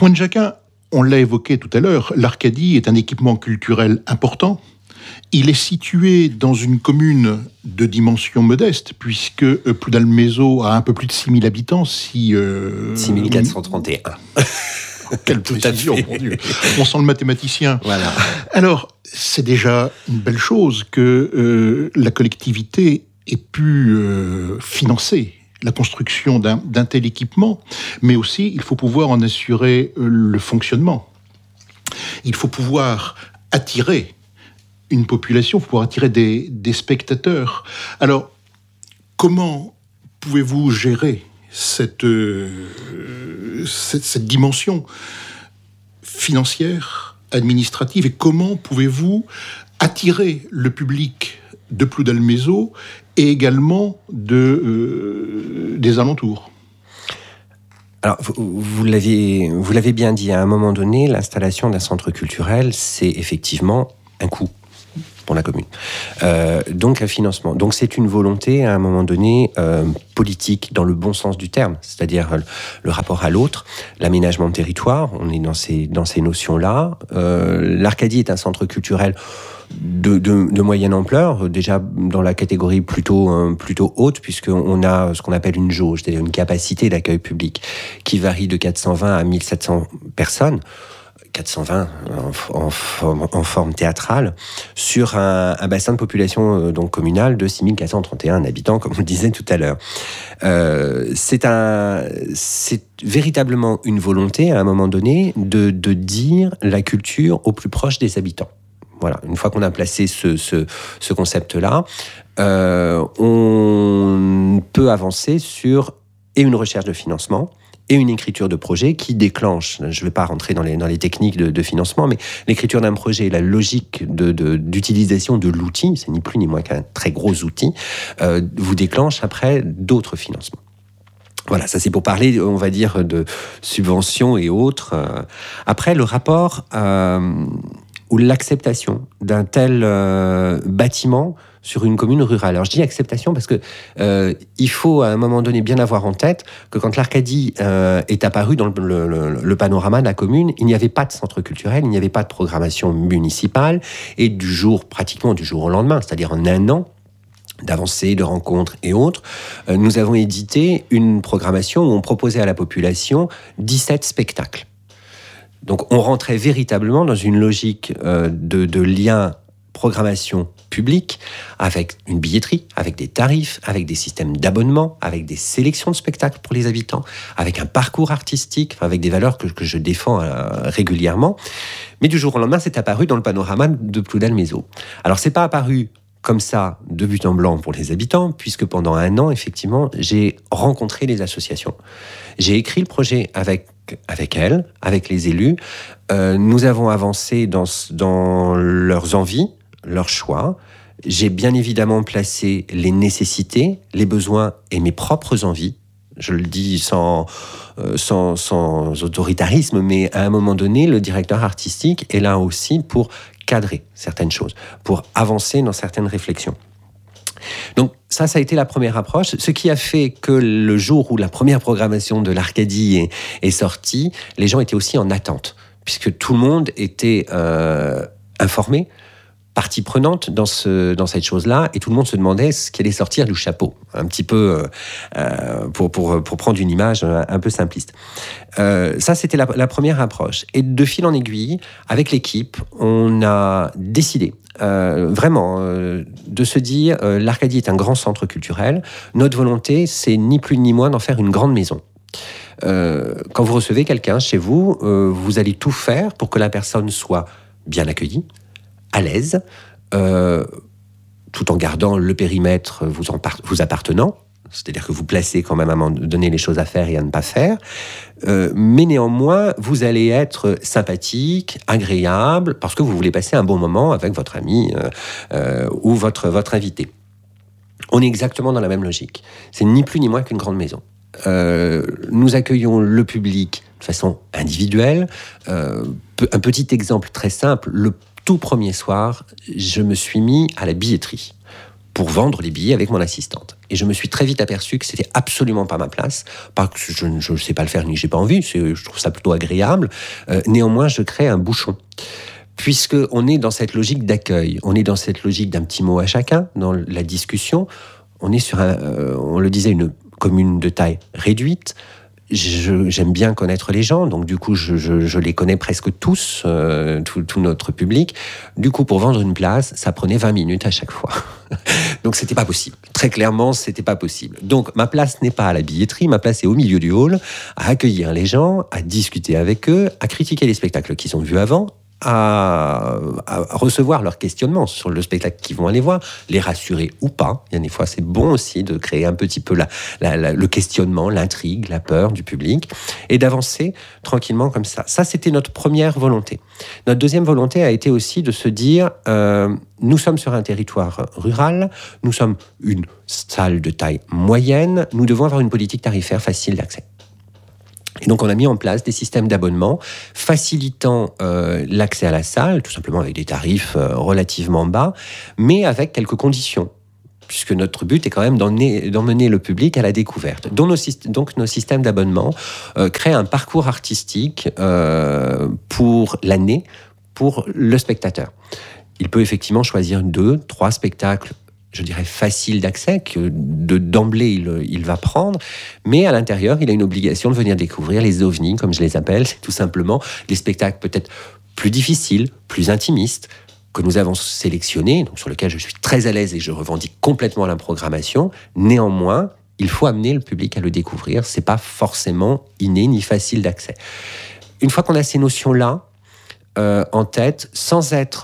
Erwan Jacquin, on l'a évoqué tout à l'heure, l'Arcadie est un équipement culturel important. Il est situé dans une commune de dimension modeste, puisque Ploudalmézeau a un peu plus de 6000 habitants. 6431. Quelle précision, mon Dieu. On sent le mathématicien. Voilà. Alors, c'est déjà une belle chose que la collectivité ait pu financer la construction d'un tel équipement, mais aussi, il faut pouvoir en assurer le fonctionnement. Il faut pouvoir attirer une population, il faut pouvoir attirer des spectateurs. Alors, comment pouvez-vous gérer cette dimension financière, administrative, et comment pouvez-vous attirer le public de Ploudalmézeau et également des alentours? Alors, vous l'avez bien dit, à un moment donné, l'installation d'un centre culturel, c'est effectivement un coût pour la commune. Donc un financement. Donc c'est une volonté, à un moment donné, politique, dans le bon sens du terme, c'est-à-dire le rapport à l'autre, l'aménagement de territoire, on est dans ces notions-là. L'Arcadie est un centre culturel de moyenne ampleur, déjà dans la catégorie plutôt haute, puisqu'on a ce qu'on appelle une jauge, c'est-à-dire une capacité d'accueil public qui varie de 420 à 1700 personnes. 420 en forme théâtrale, sur un bassin de population donc communal de 6431 habitants, comme on le disait tout à l'heure. C'est véritablement une volonté, à un moment donné, de dire la culture au plus proche des habitants. Voilà, une fois qu'on a placé ce concept-là, on peut avancer sur une recherche de financement et une écriture de projet qui déclenche, je ne vais pas rentrer dans les techniques de financement, mais l'écriture d'un projet, la logique d'utilisation de l'outil, c'est ni plus ni moins qu'un très gros outil, vous déclenche après d'autres financements. Voilà, ça c'est pour parler, on va dire, de subventions et autres. Après, le rapport ou l'acceptation d'un tel bâtiment sur une commune rurale. Alors je dis acceptation parce que il faut à un moment donné bien avoir en tête que quand l'Arcadie est apparue dans le panorama de la commune, il n'y avait pas de centre culturel, il n'y avait pas de programmation municipale, et pratiquement du jour au lendemain, c'est-à-dire en un an d'avancées, de rencontres et autres, nous avons édité une programmation où on proposait à la population 17 spectacles. Donc on rentrait véritablement dans une logique de lien programmation publique, avec une billetterie, avec des tarifs, avec des systèmes d'abonnement, avec des sélections de spectacles pour les habitants, avec un parcours artistique, avec des valeurs que je défends régulièrement. Mais du jour au lendemain, c'est apparu dans le panorama de Ploudalmézeau. Alors, c'est pas apparu comme ça, de but en blanc pour les habitants, puisque pendant un an, effectivement, j'ai rencontré les associations. J'ai écrit le projet avec elles, avec les élus. Nous avons avancé dans leurs envies, leurs choix. J'ai bien évidemment placé les nécessités, les besoins et mes propres envies. Je le dis sans autoritarisme, mais à un moment donné, le directeur artistique est là aussi pour cadrer certaines choses, pour avancer dans certaines réflexions. Donc ça a été la première approche, ce qui a fait que le jour où la première programmation de l'Arcadie est sortie, les gens étaient aussi en attente, puisque tout le monde était informé, partie prenante dans cette chose-là, et tout le monde se demandait ce qui allait sortir du chapeau, un petit peu pour prendre une image un peu simpliste. Ça, c'était la première approche. Et de fil en aiguille, avec l'équipe, on a décidé vraiment de se dire l'Arcadie est un grand centre culturel. Notre volonté, c'est ni plus ni moins d'en faire une grande maison. Quand vous recevez quelqu'un chez vous, vous allez tout faire pour que la personne soit bien accueillie, à l'aise, tout en gardant le périmètre vous appartenant, c'est-à-dire que vous placez quand même à un moment donné les choses à faire et à ne pas faire, mais néanmoins, vous allez être sympathique, agréable, parce que vous voulez passer un bon moment avec votre ami ou votre invité. On est exactement dans la même logique. C'est ni plus ni moins qu'une grande maison. Nous accueillons le public de façon individuelle. Un petit exemple très simple, le tout premier soir, je me suis mis à la billetterie pour vendre les billets avec mon assistante. Et je me suis très vite aperçu que c'était absolument pas ma place. Pas que je ne sais pas le faire ni j'ai pas envie, je trouve ça plutôt agréable. Néanmoins, je crée un bouchon. Puisqu'on est dans cette logique d'accueil, on est dans cette logique d'un petit mot à chacun, dans la discussion. On est sur, on le disait, une commune de taille réduite. J'aime bien connaître les gens, donc du coup, je les connais presque tous, tout notre public. Du coup, pour vendre une place, ça prenait 20 minutes à chaque fois. Donc, c'était pas possible. Très clairement, c'était pas possible. Donc, ma place n'est pas à la billetterie, ma place est au milieu du hall, à accueillir les gens, à discuter avec eux, à critiquer les spectacles qu'ils ont vus avant, à recevoir leurs questionnements sur le spectacle qu'ils vont aller voir, les rassurer ou pas. Il y a des fois, c'est bon aussi de créer un petit peu le questionnement, l'intrigue, la peur du public, et d'avancer tranquillement comme ça. Ça, c'était notre première volonté. Notre deuxième volonté a été aussi de se dire, nous sommes sur un territoire rural, nous sommes une salle de taille moyenne, nous devons avoir une politique tarifaire facile d'accès. Et donc, on a mis en place des systèmes d'abonnement facilitant l'accès à la salle, tout simplement avec des tarifs relativement bas, mais avec quelques conditions, puisque notre but est quand même d'emmener le public à la découverte. Donc, nos systèmes d'abonnement créent un parcours artistique pour l'année, pour le spectateur. Il peut effectivement choisir 2, 3 spectacles, je dirais, facile d'accès, que d'emblée il va prendre, mais à l'intérieur, il a une obligation de venir découvrir les ovnis, comme je les appelle, c'est tout simplement des spectacles peut-être plus difficiles, plus intimistes, que nous avons sélectionnés, donc sur lesquels je suis très à l'aise et je revendique complètement la programmation. Néanmoins, il faut amener le public à le découvrir, c'est pas forcément inné ni facile d'accès. Une fois qu'on a ces notions-là en tête, sans être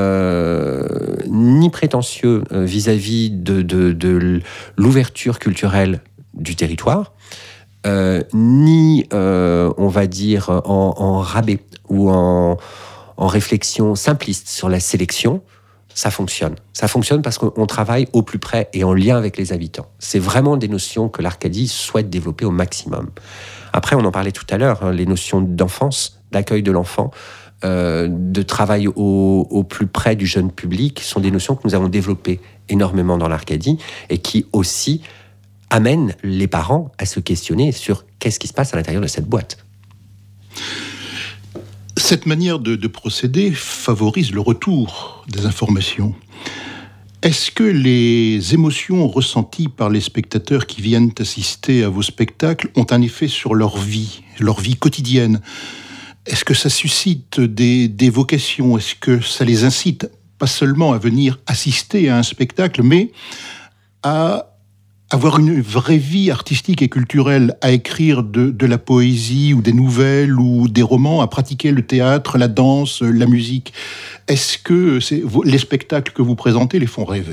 ni prétentieux vis-à-vis de l'ouverture culturelle du territoire, ni, on va dire, en rabais ou en réflexion simpliste sur la sélection, ça fonctionne. Ça fonctionne parce qu'on travaille au plus près et en lien avec les habitants. C'est vraiment des notions que l'Arcadie souhaite développer au maximum. Après, on en parlait tout à l'heure, les notions d'enfance, d'accueil de l'enfant, de travail au plus près du jeune public sont des notions que nous avons développées énormément dans l'Arcadie et qui aussi amènent les parents à se questionner sur qu'est-ce qui se passe à l'intérieur de cette boîte. Cette manière de procéder favorise le retour des informations. Est-ce que les émotions ressenties par les spectateurs qui viennent assister à vos spectacles ont un effet sur leur vie quotidienne ? Est-ce que ça suscite des vocations ? Est-ce que ça les incite pas seulement à venir assister à un spectacle, mais à avoir une vraie vie artistique et culturelle, à écrire de la poésie ou des nouvelles ou des romans, à pratiquer le théâtre, la danse, la musique ? Est-ce que les spectacles que vous présentez les font rêver ?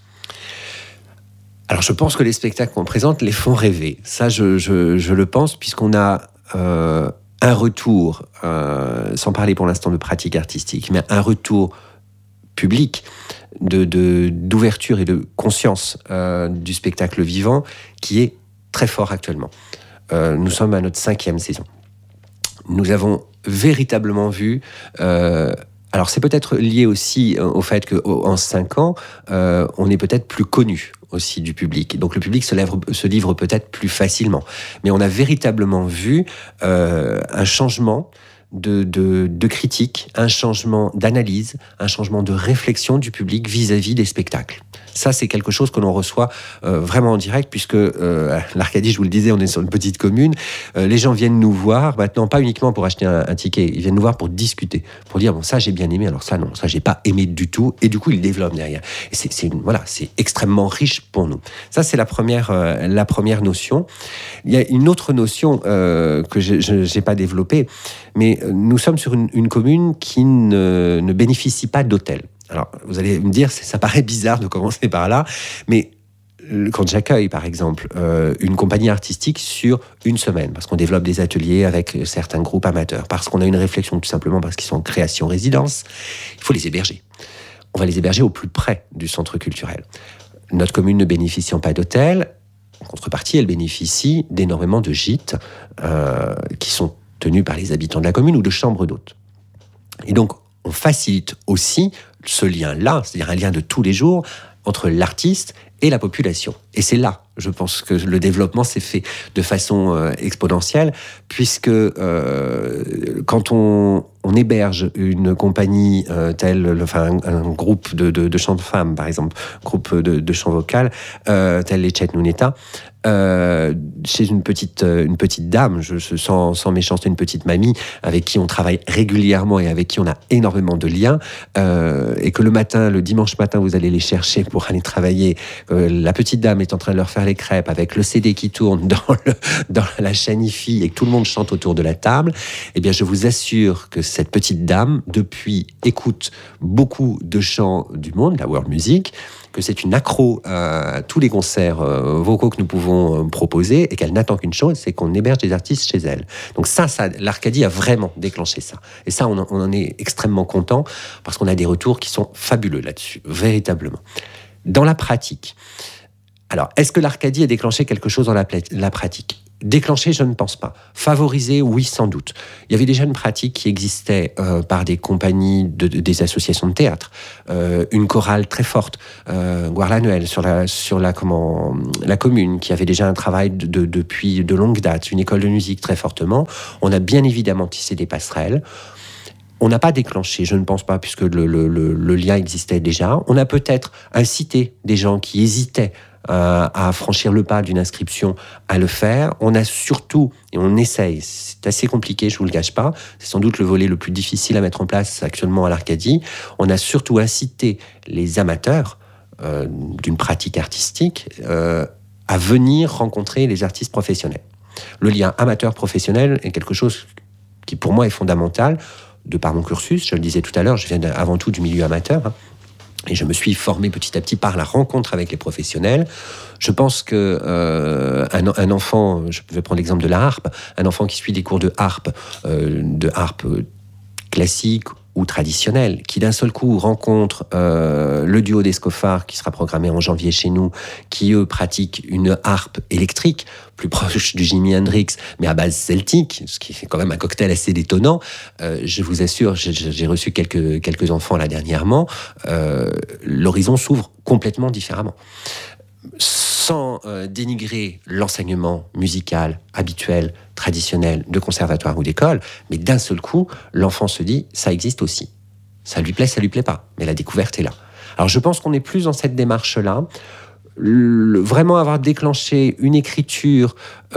Alors je pense que les spectacles qu'on présente les font rêver. Ça, je le pense, puisqu'on a un retour, sans parler pour l'instant de pratique artistique, mais un retour public d'ouverture et de conscience du spectacle vivant qui est très fort actuellement. Nous sommes à notre 5e saison. Nous avons véritablement vu... alors c'est peut-être lié aussi au fait qu'en 5 ans, on est peut-être plus connu aussi du public. Donc le public se livre peut-être plus facilement. Mais on a véritablement vu un changement de critique, un changement d'analyse, un changement de réflexion du public vis-à-vis des spectacles. Ça, c'est quelque chose que l'on reçoit vraiment en direct, puisque l'Arcadie, je vous le disais, on est sur une petite commune. Les gens viennent nous voir, maintenant, pas uniquement pour acheter un ticket, ils viennent nous voir pour discuter, pour dire, bon, ça, j'ai bien aimé, alors ça, non, ça, j'ai pas aimé du tout, et du coup, ils développent derrière. Et c'est extrêmement riche pour nous. Ça, c'est la première notion. Il y a une autre notion que je n'ai pas développée, mais nous sommes sur une commune qui ne bénéficie pas d'hôtel. Alors, vous allez me dire, ça paraît bizarre de commencer par là, mais quand j'accueille, par exemple, une compagnie artistique sur une semaine, parce qu'on développe des ateliers avec certains groupes amateurs, parce qu'on a une réflexion, tout simplement parce qu'ils sont en création-résidence, il faut les héberger. On va les héberger au plus près du centre culturel. Notre commune ne bénéficiant pas d'hôtel, en contrepartie, elle bénéficie d'énormément de gîtes qui sont tenus par les habitants de la commune ou de chambres d'hôtes. Et donc, on facilite aussi ce lien-là, c'est-à-dire un lien de tous les jours, entre l'artiste et la population. Et c'est là, je pense, que le développement s'est fait de façon exponentielle, puisque quand on héberge une compagnie telle, un groupe de chants de femmes, par exemple, groupe de chants vocal, tel les Chet Nuneta, chez une petite dame, sans méchanceté, une petite mamie, avec qui on travaille régulièrement et avec qui on a énormément de liens, et que le dimanche matin, vous allez les chercher pour aller travailler, la petite dame est en train de leur faire les crêpes avec le CD qui tourne dans la chaîne hi-fi et que tout le monde chante autour de la table, eh bien, je vous assure que cette petite dame, depuis, écoute beaucoup de chants du monde, la world music, que c'est une accro à tous les concerts vocaux que nous pouvons proposer et qu'elle n'attend qu'une chose, c'est qu'on héberge des artistes chez elle. Donc ça, l'Arcadie a vraiment déclenché ça. Et ça, on en est extrêmement content parce qu'on a des retours qui sont fabuleux là-dessus, véritablement. Dans la pratique, alors, est-ce que l'Arcadie a déclenché quelque chose dans la pratique ? Déclencher, je ne pense pas. Favoriser, oui, sans doute. Il y avait déjà une pratique qui existait par des compagnies, des associations de théâtre, une chorale très forte, Guarlanuel, sur la commune, qui avait déjà un travail depuis de longue date, une école de musique très fortement. On a bien évidemment tissé des passerelles. On n'a pas déclenché, je ne pense pas, puisque le lien existait déjà. On a peut-être incité des gens qui hésitaient à franchir le pas d'une inscription à le faire. On a surtout, et on essaye, c'est assez compliqué, je ne vous le cache pas, c'est sans doute le volet le plus difficile à mettre en place actuellement à l'Arcadie, on a surtout incité les amateurs d'une pratique artistique à venir rencontrer les artistes professionnels. Le lien amateur-professionnel est quelque chose qui pour moi est fondamental, de par mon cursus, je le disais tout à l'heure, je viens avant tout du milieu amateur, et je me suis formé petit à petit par la rencontre avec les professionnels. Je pense que un enfant, je vais prendre l'exemple de la harpe, un enfant qui suit des cours de harpe classique ou traditionnelle, qui d'un seul coup rencontre le duo d'Escofar qui sera programmé en janvier chez nous, qui eux pratiquent une harpe électrique, plus proche du Jimi Hendrix, mais à base celtique, ce qui fait quand même un cocktail assez détonnant. Je vous assure, j'ai reçu quelques enfants là dernièrement, l'horizon s'ouvre complètement différemment. Sans dénigrer l'enseignement musical habituel, traditionnel, de conservatoire ou d'école, mais d'un seul coup, l'enfant se dit, ça existe aussi. Ça lui plaît pas, mais la découverte est là. Alors je pense qu'on est plus dans cette démarche-là, vraiment avoir déclenché une écriture,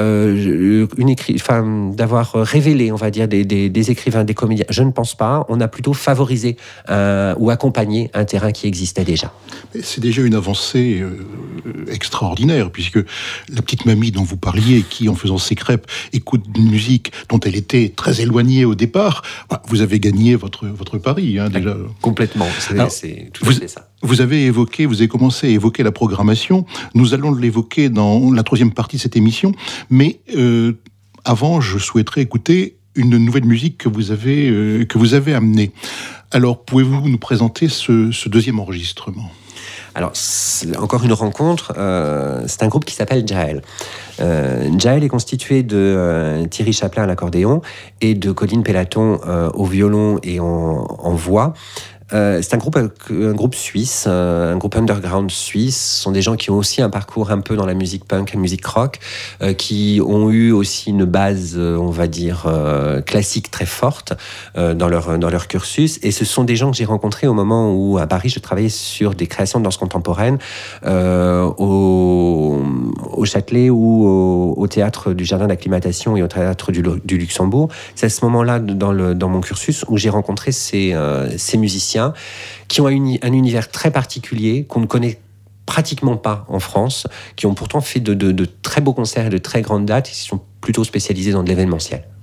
d'avoir révélé, on va dire, des écrivains, des comédiens. Je ne pense pas. On a plutôt favorisé ou accompagné un terrain qui existait déjà. C'est déjà une avancée extraordinaire, puisque la petite mamie dont vous parliez, qui, en faisant ses crêpes, écoute une musique dont elle était très éloignée au départ, vous avez gagné votre pari, déjà. Complètement. C'est tout à fait ça. Vous avez commencé à évoquer la programmation. Nous allons l'évoquer dans la troisième partie de cette émission. Mais avant, je souhaiterais écouter une nouvelle musique que vous avez amenée. Alors, pouvez-vous nous présenter ce deuxième enregistrement ? Alors, c'est encore une rencontre. C'est un groupe qui s'appelle Jaël. Jaël est constitué de Thierry Chaplin à l'accordéon et de Colline Pellaton au violon et en voix. C'est un groupe suisse, un groupe underground suisse. Ce sont des gens qui ont aussi un parcours un peu dans la musique punk, la musique rock, qui ont eu aussi une base, on va dire, classique très forte dans leur cursus. Et ce sont des gens que j'ai rencontrés au moment où, à Paris, je travaillais sur des créations de danse contemporaine au Châtelet ou au théâtre du Jardin d'Acclimatation et au théâtre du Luxembourg. C'est à ce moment-là, dans mon cursus, où j'ai rencontré ces musiciens qui ont un univers très particulier qu'on ne connaît pratiquement pas en France, qui ont pourtant fait de très beaux concerts et de très grandes dates et qui sont plutôt spécialisés dans de l'événementiel.